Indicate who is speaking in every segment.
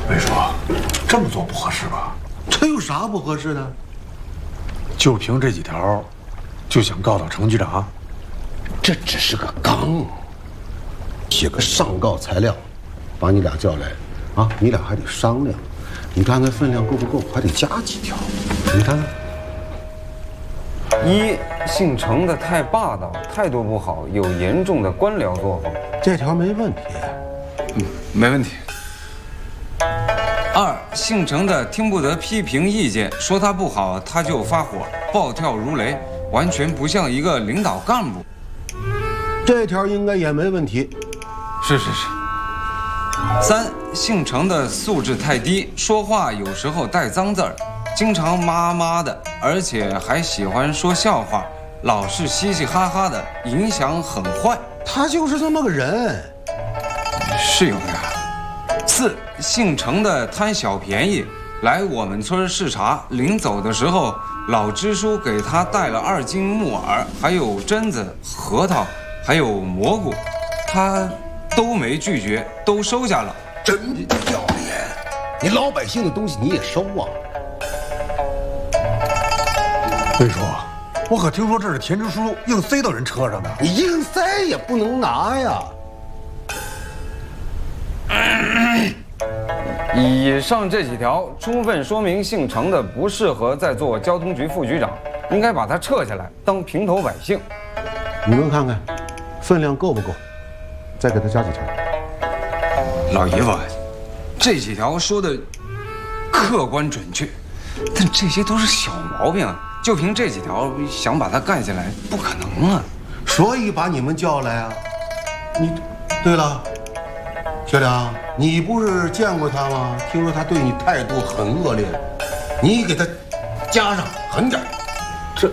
Speaker 1: 魏叔，这么做不合适吧？
Speaker 2: 这有啥不合适的？
Speaker 1: 就凭这几条，就想告到程局长？
Speaker 2: 这只是个纲，写个上告材料，把你俩叫来，啊，你俩还得商量，你看看分量够不够，还得加几条，你看看。
Speaker 3: 一，姓程的太霸道，态度不好，有严重的官僚作风。
Speaker 2: 这条没问题。
Speaker 3: 没问题。二，姓程的听不得批评意见，说他不好他就发火，暴跳如雷，完全不像一个领导干部。
Speaker 2: 这条应该也没问题。
Speaker 3: 是。三，姓程的素质太低，说话有时候带脏字儿，经常妈妈的，而且还喜欢说笑话，老是嘻嘻哈哈的，影响很坏。
Speaker 2: 他就是这么个人。
Speaker 3: 是有点。四，姓程的贪小便宜，来我们村视察，临走的时候，老支书给他带了2斤木耳，还有榛子、核桃，还有蘑菇，他都没拒绝，都收下了。
Speaker 2: 真不要脸！你老百姓的东西你也收啊？
Speaker 1: 魏叔，我可听说这是田支书硬塞到人车上的。
Speaker 2: 你硬塞也不能拿呀。
Speaker 3: 以上这几条充分说明姓程的不适合再做交通局副局长，应该把他撤下来当平头百姓。
Speaker 2: 你们看看，分量够不够？再给他加几条。
Speaker 3: 老爷子，这几条说的客观准确，但这些都是小毛病啊，就凭这几条想把他干下来，不可能啊。
Speaker 2: 所以把你们叫来啊。对了，小梁，你不是见过他吗？听说他对你态度很恶劣，你给他加上狠点。这，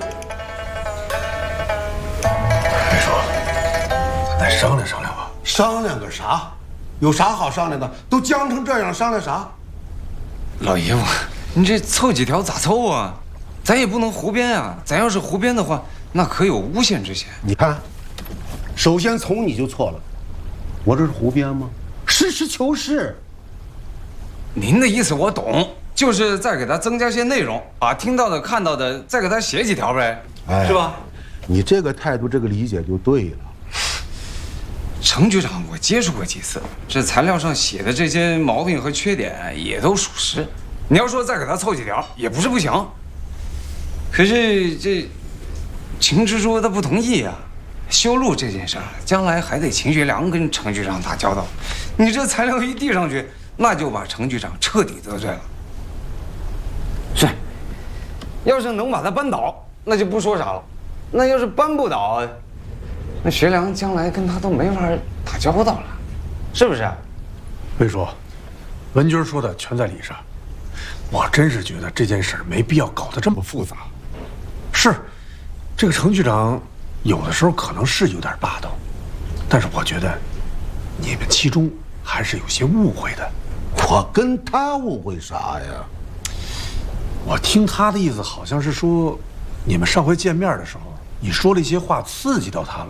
Speaker 1: 魏叔，咱再商量商量吧。
Speaker 2: 商量个啥？有啥好商量的？都僵成这样，商量啥？
Speaker 3: 老爷子，你这凑几条咋凑啊？咱也不能胡编啊！咱要是胡编的话，那可有诬陷之嫌。
Speaker 2: 你看，首先从你就错了，我这是胡编吗？实事求是。
Speaker 3: 您的意思我懂，就是再给他增加些内容，把听到的、看到的再给他写几条呗，是吧？
Speaker 2: 你这个态度，这个理解就对了。
Speaker 3: 程局长，我接触过几次，这材料上写的这些毛病和缺点也都属实。你要说再给他凑几条，也不是不行。可是这秦支书他不同意啊，修路这件事儿，将来还得秦学良跟程局长打交道。你这材料一递上去，那就把程局长彻底得罪了。是，要是能把他扳倒，那就不说啥了。那要是扳不倒，那学良将来跟他都没法打交道了，是不是？
Speaker 1: 魏叔，文军说的全在理上。我真是觉得这件事没必要搞得这么复杂。是，这个程局长有的时候可能是有点霸道，但是我觉得你们其中还是有些误会的。
Speaker 2: 我跟他误会啥呀？
Speaker 1: 我听他的意思好像是说，你们上回见面的时候，你说了一些话刺激到他了。